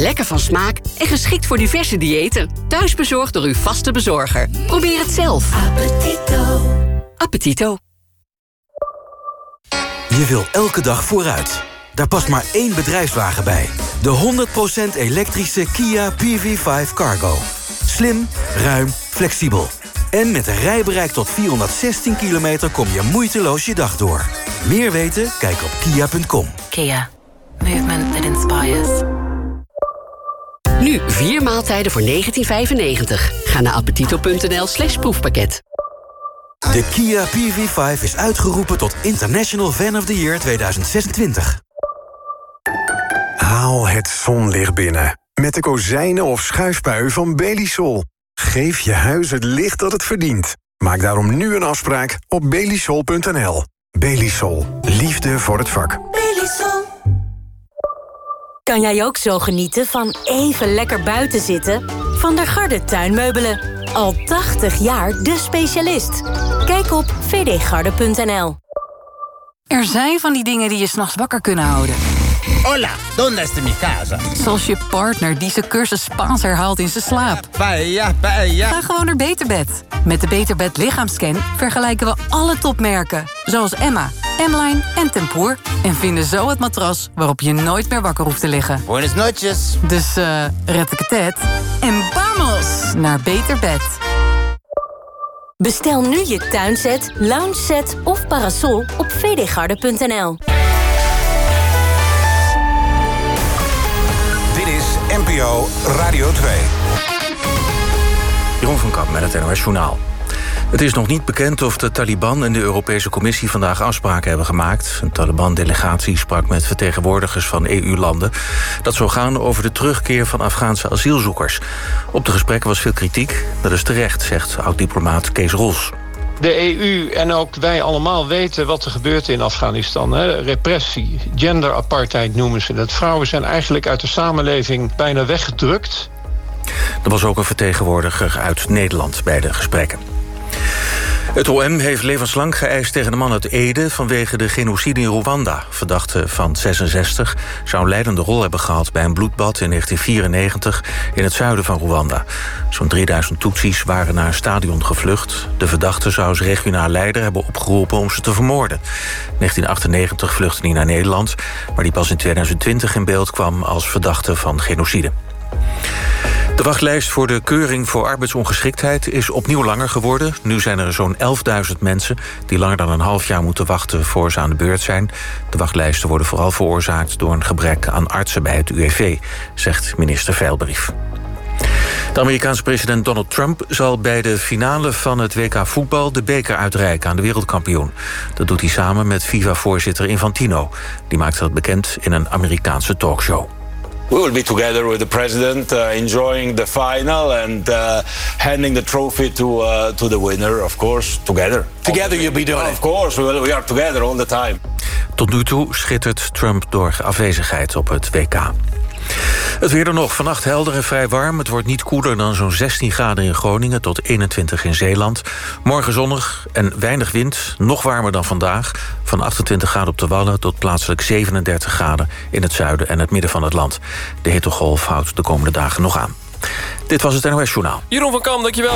Lekker van smaak en geschikt voor diverse diëten. Thuisbezorgd door uw vaste bezorger. Probeer het zelf. Appetito. Appetito. Je wil elke dag vooruit. Daar past maar één bedrijfswagen bij. De 100% elektrische Kia PV5 Cargo. Slim, ruim, flexibel. En met een rijbereik tot 416 kilometer kom je moeiteloos je dag door. Meer weten? Kijk op kia.com. Kia. Movement that inspires. Nu 4 maaltijden voor €19,95. Ga naar appetito.nl/proefpakket. De Kia PV5 is uitgeroepen tot International Fan of the Year 2026. Haal het zonlicht binnen. Met de kozijnen of schuifpui van Belisol. Geef je huis het licht dat het verdient. Maak daarom nu een afspraak op belisol.nl. Belisol. Liefde voor het vak. Belisol. Kan jij ook zo genieten van even lekker buiten zitten? Van der Garde tuinmeubelen. Al 80 jaar de specialist. Kijk op vdgarde.nl. Er zijn van die dingen die je 's nachts wakker kunnen houden. Hola, ¿dónde está mi casa? Zoals je partner die zijn cursus Spaans herhaalt in zijn slaap. Paella, paella. Ga gewoon naar Beterbed. Met de Beterbed lichaamscan vergelijken we alle topmerken. Zoals Emma, M-Line en Tempoor. En vinden zo het matras waarop je nooit meer wakker hoeft te liggen. Buenas noches. Dus red ik het net. En vamos naar Beterbed. Bestel nu je tuinset, loungeset of parasol op vdgarde.nl. Dit is NPO Radio 2. Jeroen van Kamp met het NOS Journaal. Het is nog niet bekend of de Taliban en de Europese Commissie vandaag afspraken hebben gemaakt. Een Taliban-delegatie sprak met vertegenwoordigers van EU-landen. Dat zou gaan over de terugkeer van Afghaanse asielzoekers. Op de gesprekken was veel kritiek. Dat is terecht, zegt oud-diplomaat Kees Roels. De EU en ook wij allemaal weten wat er gebeurt in Afghanistan. Hè? Repressie, gender-apartheid noemen ze het. Vrouwen zijn eigenlijk uit de samenleving bijna weggedrukt. Er was ook een vertegenwoordiger uit Nederland bij de gesprekken. Het OM heeft levenslang geëist tegen de man uit Ede vanwege de genocide in Rwanda. Verdachte van 66 zou een leidende rol hebben gehad bij een bloedbad in 1994 in het zuiden van Rwanda. Zo'n 3000 Tutsis waren naar een stadion gevlucht. De verdachte zou als regionaal leider hebben opgeroepen om ze te vermoorden. In 1998 vluchtte hij naar Nederland, maar die pas in 2020 in beeld kwam als verdachte van genocide. De wachtlijst voor de keuring voor arbeidsongeschiktheid is opnieuw langer geworden. Nu zijn er zo'n 11.000 mensen die langer dan een half jaar moeten wachten voor ze aan de beurt zijn. De wachtlijsten worden vooral veroorzaakt door een gebrek aan artsen bij het UWV, zegt minister Veilbrief. De Amerikaanse president Donald Trump zal bij de finale van het WK voetbal de beker uitreiken aan de wereldkampioen. Dat doet hij samen met FIFA-voorzitter Infantino. Die maakt dat bekend in een Amerikaanse talkshow. We will be together with the president, enjoying the final and handing the trophy to the winner, of course, together. Together you'll be doing it. Of course, we are together all the time. Tot nu toe schittert Trump door afwezigheid op het WK. Het weer er nog. Vannacht helder en vrij warm. Het wordt niet koeler dan zo'n 16 graden in Groningen tot 21 in Zeeland. Morgen zonnig en weinig wind. Nog warmer dan vandaag. Van 28 graden op de Wadden tot plaatselijk 37 graden in het zuiden en het midden van het land. De hittegolf houdt de komende dagen nog aan. Dit was het NOS Journaal. Jeroen van Kam, dankjewel.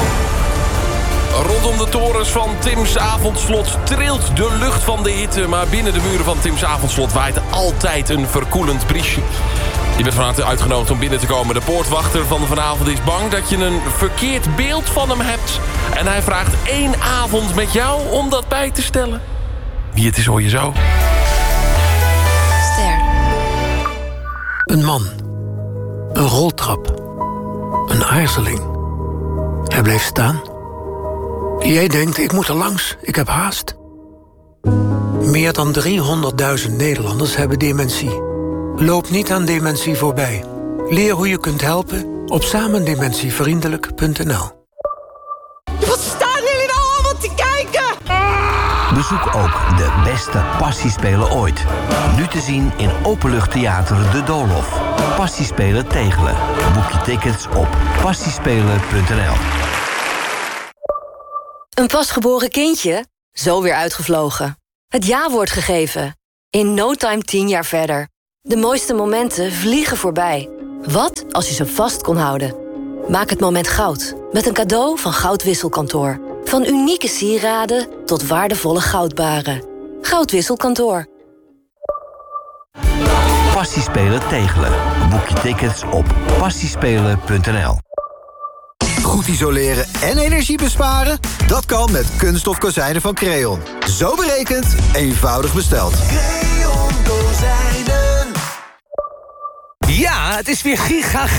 Rondom de torens van Tim's Avondslot trilt de lucht van de hitte. Maar binnen de muren van Tim's Avondslot waait altijd een verkoelend briesje. Je bent van harte uitgenodigd om binnen te komen. De poortwachter van vanavond is bang dat je een verkeerd beeld van hem hebt. En hij vraagt 1 avond met jou om dat bij te stellen. Wie het is hoor je zo. Ster. Een man. Een roltrap. Een aarzeling. Hij bleef staan. Jij denkt, ik moet er langs, ik heb haast. Meer dan 300.000 Nederlanders hebben dementie. Loop niet aan dementie voorbij. Leer hoe je kunt helpen op samendementievriendelijk.nl. Wat staan jullie nou allemaal te kijken? Bezoek ook de beste passiespelen ooit. Nu te zien in Openluchttheater De Doolhof. Passiespelen Tegelen. Boek je tickets op passiespelen.nl. Een pasgeboren kindje? Zo weer uitgevlogen. Het ja-woord gegeven. In no time 10 jaar verder. De mooiste momenten vliegen voorbij. Wat als je ze vast kon houden? Maak het moment goud met een cadeau van Goudwisselkantoor. Van unieke sieraden tot waardevolle goudbaren. Goudwisselkantoor. Passiespelen Tegelen. Boek je tickets op passiespelen.nl. Goed isoleren en energie besparen? Dat kan met kunststof kozijnen van Creon. Zo berekend, eenvoudig besteld. Creon kozijnen. Ja, het is weer giga